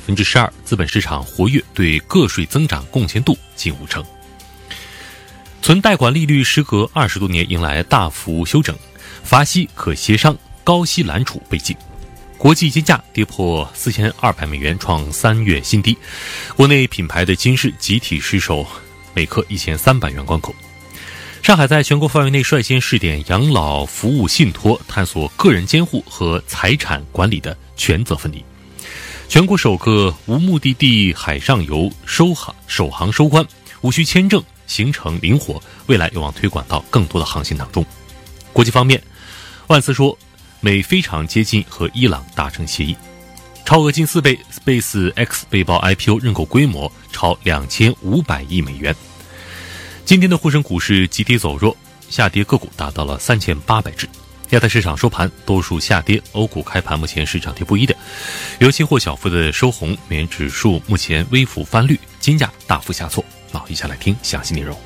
12%，资本市场活跃对个税增长贡献度近5成。存贷款利率时隔20多年迎来大幅修整，罚息可协商，高息揽储被禁。国际金价跌破4200美元，创3月新低。国内品牌的金饰集体失守每克1300元关口。上海在全国范围内率先试点养老服务信托，探索个人监护和财产管理的权责分离。全国首个无目的地海上游首航收关，无需签证，行程灵活，未来有望推广到更多的航线当中。国际方面，万斯说美非常接近和伊朗达成协议，超额近4倍 SpaceX 被曝 IPO 认购规模超2500亿美元。今天的沪深股市急跌走弱，下跌个股达到了3800只。亚太市场收盘多数下跌，欧股开盘目前是涨跌不一的，油期货小幅的收红，美元指数目前微幅翻绿，金价大幅下挫。一下来听详细内容。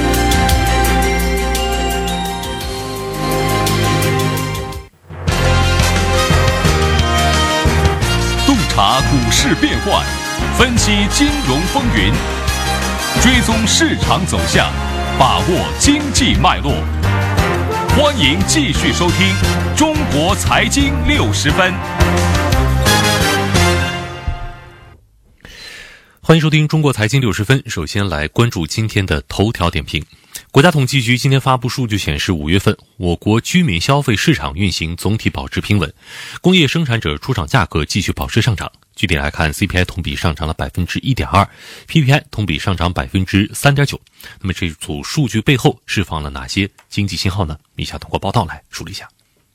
洞察股市变幻，分析金融风云，追踪市场走向，把握经济脉络。欢迎继续收听《中国财经60分》。 欢迎收听中国财经60分。首先来关注今天的头条点评。国家统计局今天发布数据显示，5月份我国居民消费市场运行总体保持平稳，工业生产者出厂价格继续保持上涨。具体来看， CPI 同比上涨了 1.2%， PPI 同比上涨 3.9%。 那么这组数据背后释放了哪些经济信号呢？以下通过报道来梳理一下。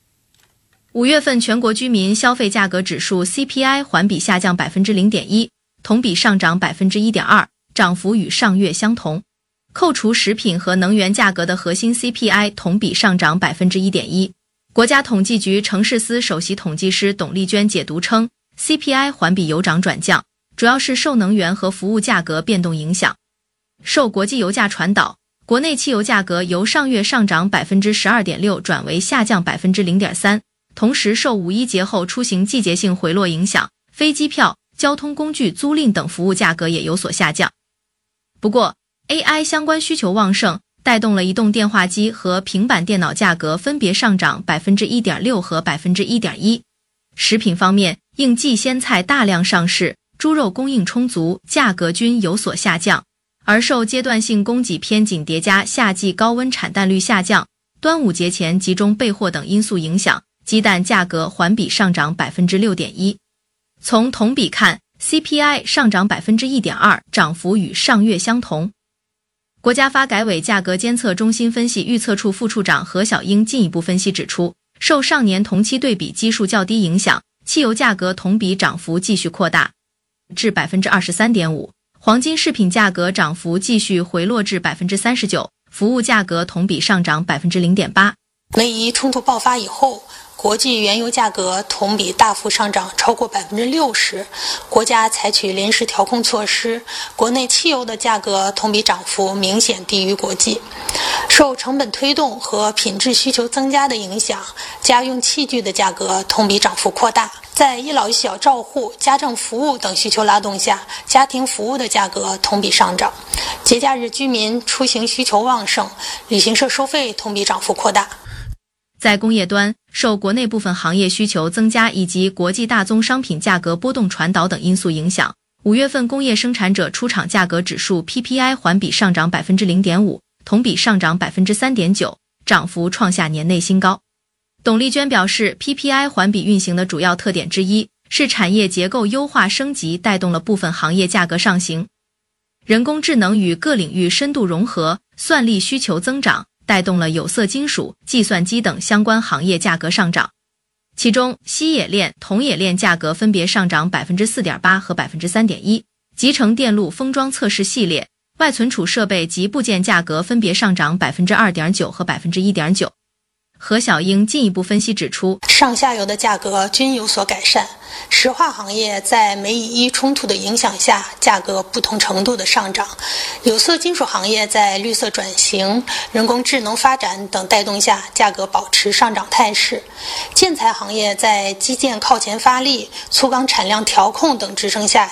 5月份全国居民消费价格指数 CPI 环比下降 0.1%， 同比上涨 1.2%， 涨幅与上月相同。扣除食品和能源价格的核心 CPI 同比上涨 1.1%。 国家统计局城市司首席统计师董丽娟解读称， CPI 环比有涨转降，主要是受能源和服务价格变动影响。受国际油价传导，国内汽油价格由上月上涨 12.6% 转为下降 0.3%， 同时受五一节后出行季节性回落影响，飞机票、交通工具租赁等服务价格也有所下降。不过AI 相关需求旺盛，带动了移动电话机和平板电脑价格分别上涨 1.6% 和 1.1%。 食品方面，应季鲜菜大量上市，猪肉供应充足，价格均有所下降。而受阶段性供给偏紧叠加夏季高温产蛋率下降、端午节前集中备货等因素影响，鸡蛋价格环比上涨 6.1%。 从同比看， CPI 上涨 1.2%， 涨幅与上月相同。国家发改委价格监测中心分析预测处副处长何小英进一步分析指出，受上年同期对比基数较低影响，汽油价格同比涨幅继续扩大至 23.5%， 黄金饰品价格涨幅继续回落至 39%， 服务价格同比上涨 0.8%。 美伊冲突爆发以后，国际原油价格同比大幅上涨超过 60%， 国家采取临时调控措施，国内汽油的价格同比涨幅明显低于国际。受成本推动和品质需求增加的影响，家用器具的价格同比涨幅扩大。在一老一小照护、家政服务等需求拉动下，家庭服务的价格同比上涨。节假日居民出行需求旺盛，旅行社收费同比涨幅扩大。 在工业端，受国内部分行业需求增加以及国际大宗商品价格波动传导等因素影响，5月份工业生产者出厂价格指数 PPI 环比上涨 0.5%， 同比上涨 3.9%， 涨幅创下年内新高。董丽娟表示， PPI 环比运行的主要特点之一是产业结构优化升级带动了部分行业价格上行。人工智能与各领域深度融合，算力需求增长，带动了有色金属、计算机等相关行业价格上涨。其中锡冶炼、铜冶炼价格分别上涨 4.8% 和 3.1%， 集成电路封装测试系列、外存储设备及部件价格分别上涨 2.9% 和 1.9%。何小英进一步分析指出， 上下游的价格均有所改善，石化行业在美以伊冲突的影响下，价格不同程度的上涨；有色金属行业在绿色转型、人工智能发展等带动下，价格保持上涨态势；建材行业在基建靠前发力、粗钢产量调控等支撑下，